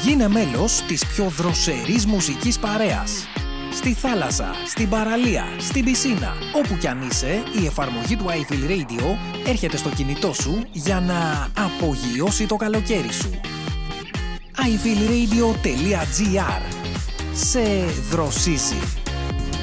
Γίνε μέλος της πιο δροσερής μουσικής παρέας. Στη θάλασσα, στην παραλία, στην πισίνα, όπου κι αν είσαι, η εφαρμογή του iFeel Radio έρχεται στο κινητό σου για να απογειώσει το καλοκαίρι σου. iFeelRadio.gr. Σε δροσίζει.